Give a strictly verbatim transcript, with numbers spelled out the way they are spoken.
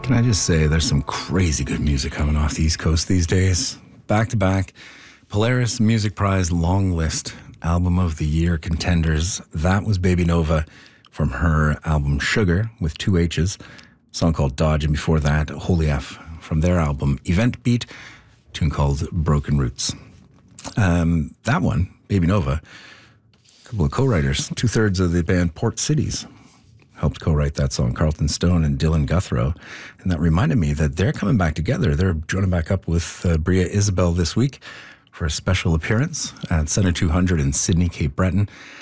Can I just say there's some crazy good music coming off the East Coast these days? Back to back, Polaris Music Prize long list, album of the year contenders. That was Baby Nova from her album Sugar with two H's, a song called Dodge, and before that, Holy F from their album Event Beat, a tune called Broken Roots. Um, that one, Baby Nova, a couple of co-writers, two-thirds of the band Port Cities helped co-write that song, Carlton Stone and Dylan Guthrow. And that reminded me that they're coming back together. They're joining back up with uh, Bria Isabel this week for a special appearance at Center two hundred in Sydney, Cape Breton.